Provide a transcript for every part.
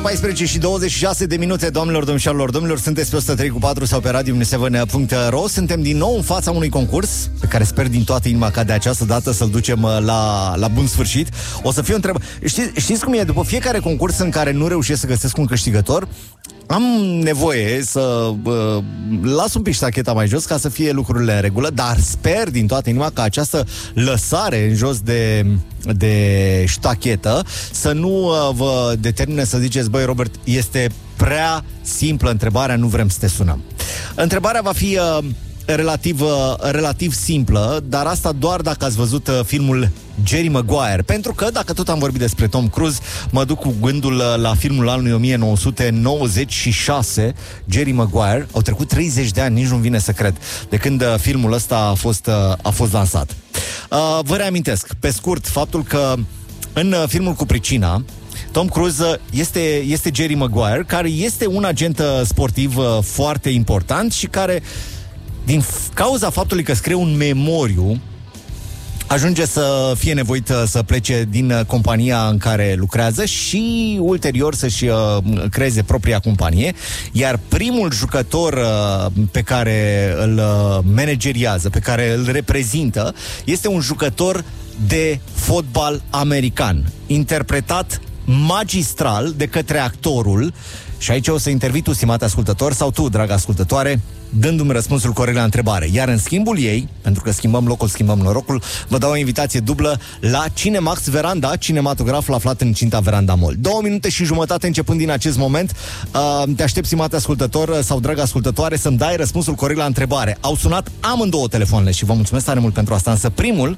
14 și 26 de minute, doamnelor, domnilor, sunteți pe 103.4 sau pe radio7.ro. Suntem din nou în fața unui concurs pe care sper din toată inima ca de această dată să-l ducem la bun sfârșit. O să fie o întrebare. Știți cum e? După fiecare concurs în care nu reușesc să găsesc un câștigător, am nevoie să las un pic ștacheta mai jos ca să fie lucrurile în regulă, dar sper din toată inima că această lăsare în jos de ștachetă să nu vă determine să ziceți: băi, Robert, este prea simplă întrebarea, nu vrem să te sunăm. Întrebarea va fi relativ simplă, dar asta doar dacă ați văzut filmul Jerry Maguire. Pentru că, dacă tot am vorbit despre Tom Cruise, mă duc cu gândul la filmul anului 1996, Jerry Maguire. Au trecut 30 de ani, nici nu-mi vine să cred, de când filmul ăsta a fost lansat. Vă reamintesc, pe scurt, faptul că în filmul cu pricina, Tom Cruise este Jerry Maguire, care este un agent sportiv foarte important și care, din cauza faptului că scrie un memoriu, ajunge să fie nevoit să plece din compania în care lucrează și ulterior să-și creeze propria companie. Iar primul jucător pe care îl manageriază, pe care îl reprezintă, este un jucător de fotbal american, interpretat magistral de către actorul. Și aici o să intervii tu, stimate ascultător, sau tu, dragă ascultătoare, dându-mi răspunsul corect la întrebare. Iar în schimbul ei, pentru că schimbăm locul, schimbăm norocul, vă dau o invitație dublă la Cinemax Veranda, cinematograful aflat în incinta Veranda Mall. 2 minute și jumătate începând din acest moment. Te aștept, stimate ascultător sau dragă ascultătoare, să-mi dai răspunsul corect la întrebare. Au sunat amândouă telefoanele și vă mulțumesc tare mult pentru asta, însă primul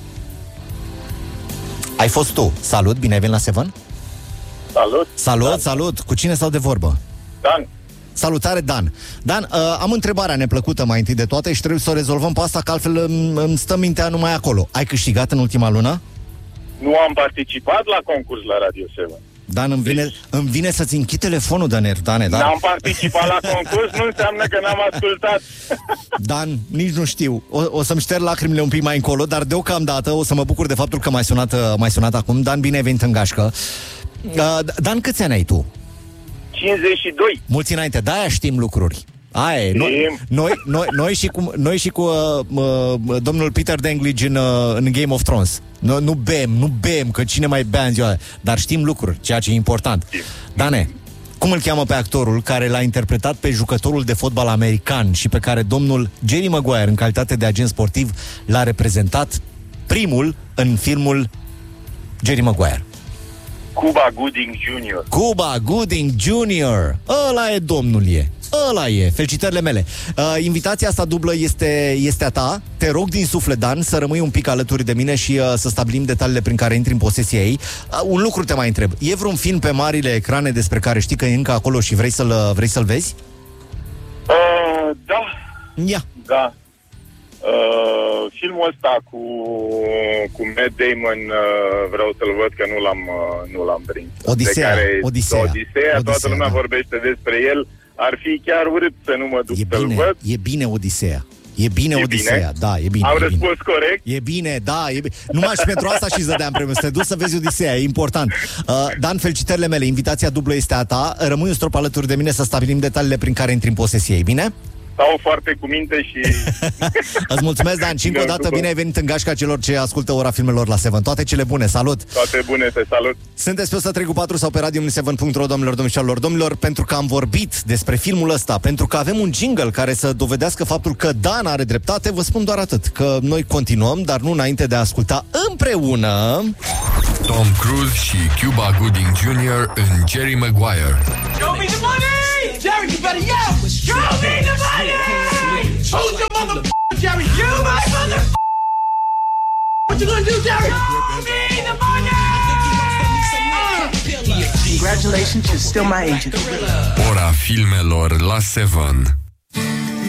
ai fost tu. Salut, bine ai venit la Seven. Salut. Cu cine stau de vorbă? Dan. Salutare, Dan. Dan, am întrebarea neplăcută mai întâi de toate și trebuie să o rezolvăm pe asta, că altfel îmi stă mintea numai acolo. Ai câștigat în ultima lună? Nu am participat la concurs la Radio 7. Dan, îmi vine să-ți închid telefonul, Dane. N-am participat la concurs, nu înseamnă că n-am ascultat. Dan, nici nu știu. O să-mi șterg lacrimile un pic mai încolo, dar deocamdată o să mă bucur de faptul că m-ai sunat acum. Dan, bine ai venit în gașcă. Dan, câți ani ai tu? 52. Mulți înainte, de-aia știm lucruri. Aia, noi și cu domnul Peter Dinklage în Game of Thrones. Nu bem, că cine mai bea în ziua aia. Dar știm lucruri, ceea ce e important. Dane, cum îl cheamă pe actorul care l-a interpretat pe jucătorul de fotbal american și pe care domnul Jerry Maguire, în calitate de agent sportiv, l-a reprezentat primul în filmul Jerry Maguire? Cuba Gooding Jr. Cuba Gooding Jr. Ăla e, domnul, ăla e. Felicitările mele. Invitația asta dublă este a ta. Te rog din suflet, Dan, să rămâi un pic alături de mine și să stabilim detaliile prin care intri în posesia ei. Un lucru te mai întreb. E vreun film pe marile ecrane despre care știi că e încă acolo și vrei să-l vezi? Da. Ia. Da. Filmul ăsta cu Matt Damon, vreau să-l văd, că nu l-am prins. Odiseea, toată lumea vorbește despre el. Ar fi chiar urât să nu mă duc să-l văd. E bine Odiseea. E bine Odiseea, da, e bine. Am răspuns corect? E bine, da, e bine. Numai și pentru asta și-ți dădeam premiu, să te duci să vezi Odiseea, e important. Dan, felicitările mele, invitația dublă este a ta. Rămâi un strop alături de mine să stabilim detaliile prin care intri în posesie, bine? Stau foarte cu minte și... Îți mulțumesc, Dan, și încă o dată bine ai venit în gașca celor ce ascultă ora filmelor la Seven. Toate cele bune, salut! Toate bune, te salut! Sunteți pe 103.4 sau pe radio7.ro, domnilor, pentru că am vorbit despre filmul ăsta, pentru că avem un jingle care să dovedească faptul că Dan are dreptate, vă spun doar atât, că noi continuăm, dar nu înainte de a asculta împreună Tom Cruise și Cuba Gooding Jr. în Jerry Maguire. Show me the money! Jerry, you better yell! Show me the money! Who's the motherfucker, Jerry? You, my mother! What you gonna do, Jerry? Show me the money! Congratulations, you're still my agent. Ora filmelor la Seven.